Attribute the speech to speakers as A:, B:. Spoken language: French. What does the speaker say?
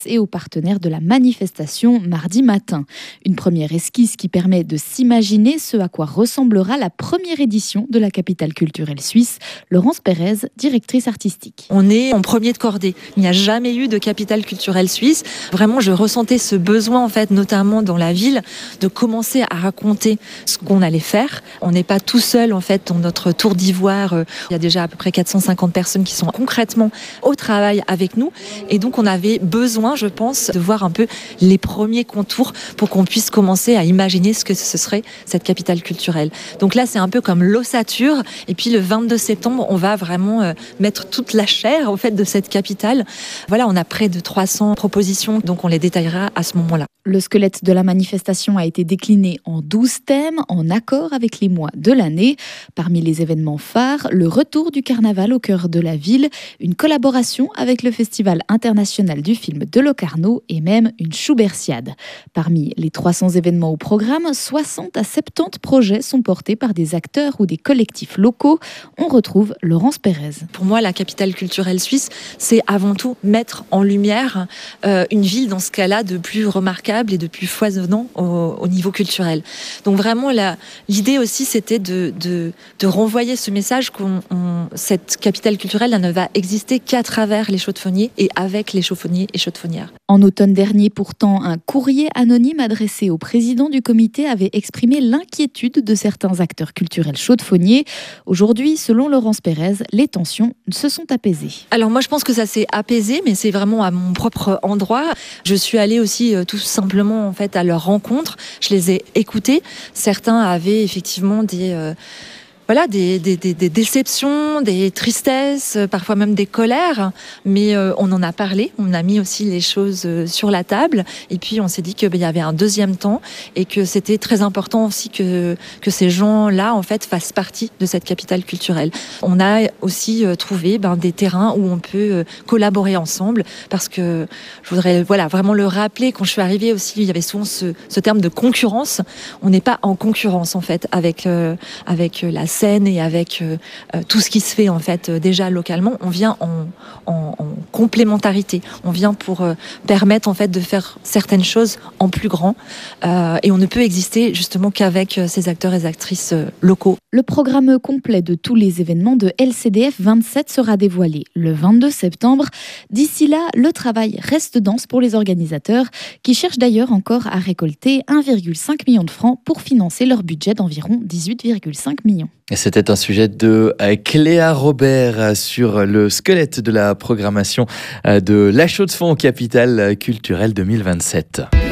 A: et aux partenaires de la manifestation mardi matin. Une première esquisse qui permet de s'imaginer ce à quoi ressemblera la première édition de la capitale culturelle suisse. Laurence Pérez, directrice artistique.
B: On est en premier de cordée. Il n'y a jamais eu de capitale culturelle suisse. Vraiment, je ressentais ce besoin, en fait, notamment dans la ville, de commencer à raconter ce qu'on allait faire. On n'est pas tout seul, en fait, dans notre tour d'ivoire. Il y a déjà à peu près 450 personnes qui sont concrètement au travail avec nous. Et donc, on avait besoin, je pense, de voir un peu les premiers contours pour qu'on puisse commencer à imaginer ce que ce serait cette capitale culturelle. Donc là, c'est un peu comme l'ossature. Et puis le 22 septembre, on va vraiment mettre toute la chair, en fait, de cette capitale. Voilà, on a près de 300 propositions, donc on les détaillera à ce moment-là.
A: Le squelette de la manifestation a été décliné en 12 thèmes, en accord avec les mois de l'année. Parmi les événements phares, le retour du carnaval au cœur de la ville, une collaboration avec le Festival international du film de Locarno et même une Schubertiade. Parmi les 300 événements au programme, 60 à 70 projets sont portés par des acteurs ou des collectifs locaux. On retrouve Laurence Pérez.
B: Pour moi, la capitale culturelle suisse, c'est avant tout mettre en lumière une ville, dans ce cas-là, de plus remarquable et de plus foisonnant au niveau culturel. Donc vraiment, l'idée aussi, c'était de renvoyer ce message cette capitale culturelle ne va exister qu'à travers les chaux-de-fauniers et avec les chaux-de-fauniers et chaux-de-faunières.
A: En automne dernier, pourtant, un courrier anonyme adressé au président du comité avait exprimé l'inquiétude de certains acteurs culturels chaux-de-fauniers. Aujourd'hui, selon Laurence Pérez, les tensions se sont apaisées.
B: Alors moi, je pense que ça s'est apaisé, mais c'est vraiment à mon propre endroit. Je suis allée aussi tout simplement, en fait, à leur rencontre. Je les ai écoutés. Certains avaient effectivement des déceptions, des tristesses, parfois même des colères, mais on en a parlé, on a mis aussi les choses sur la table, et puis on s'est dit qu'il y avait un deuxième temps, et que c'était très important aussi que ces gens-là, en fait, fassent partie de cette capitale culturelle. On a aussi trouvé des terrains où on peut collaborer ensemble, parce que je voudrais vraiment le rappeler, quand je suis arrivée aussi, il y avait souvent ce terme de concurrence. On n'est pas en concurrence, en fait, avec la scène et avec tout ce qui se fait en fait déjà localement. On vient en complémentarité. On vient pour permettre en fait de faire certaines choses en plus grand, et on ne peut exister justement qu'avec ces acteurs et actrices locaux.
A: Le programme complet de tous les événements de LCDF 27 sera dévoilé le 22 septembre. D'ici là, le travail reste dense pour les organisateurs qui cherchent d'ailleurs encore à récolter 1,5 million de francs pour financer leur budget d'environ 18,5 millions.
C: Et c'était un sujet de Cléa Robert sur le squelette de la programmation de La Chaux-de-Fonds, capitale culturelle 2027.